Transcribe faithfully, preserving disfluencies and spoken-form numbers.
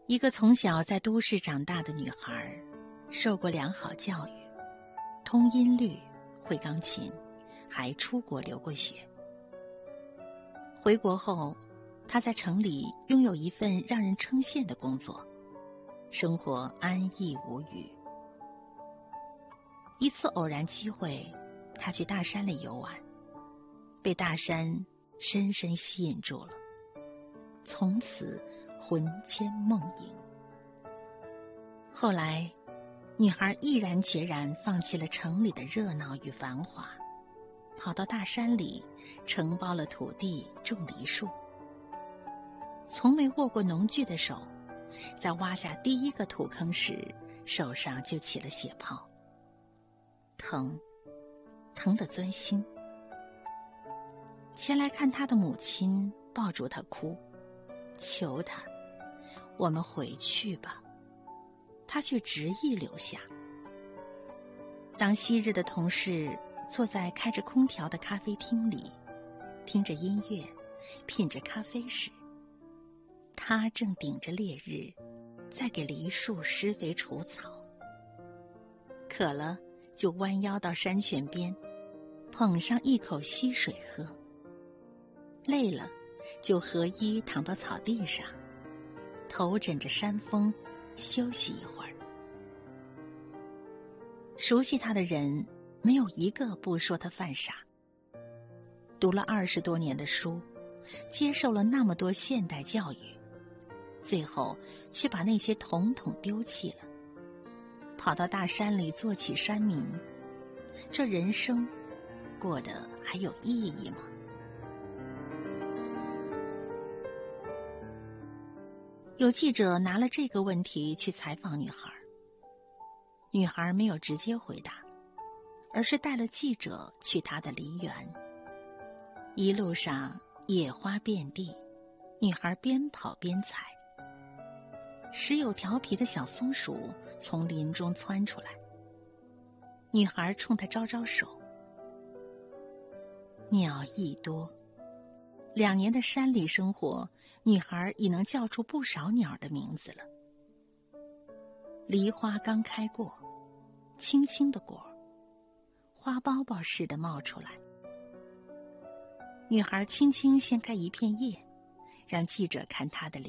一个从小在都市长大的女孩，受过良好教育，通音律，会钢琴，还出国留过学。回国后，她在城里拥有一份让人称羡的工作，生活安逸无虞。一次偶然机会，她去大山里游玩，被大山深深吸引住了，从此魂牵梦萦。后来，女孩毅然决然放弃了城里的热闹与繁华，跑到大山里承包了土地，种梨树。从没握过农具的手，在挖下第一个土坑时，手上就起了血泡，疼，疼得钻心。前来看她的母亲抱住她哭，求她，我们回去吧。她却执意留下。当昔日的同事坐在开着空调的咖啡厅里，听着音乐，品着咖啡时，她正顶着烈日，在给梨树施肥除草。渴了，就弯腰到山泉边，捧上一口溪水喝。累了，就合衣躺到草地上，头枕着山峰，休息一会儿。熟悉他的人，没有一个不说他犯傻。读了二十多年的书，接受了那么多现代教育，最后却把那些统统丢弃了，跑到大山里做起山民。这人生过得还有意义吗？有记者拿了这个问题去采访女孩，女孩没有直接回答，而是带了记者去她的梨园。一路上野花遍地，女孩边跑边采。时有调皮的小松鼠从林中窜出来，女孩冲它招招手。鸟亦多，两年的山里生活，女孩已能叫出不少鸟的名字了。梨花刚开过，青青的果，花苞苞似的冒出来。女孩轻轻掀开一片叶，让记者看她的梨。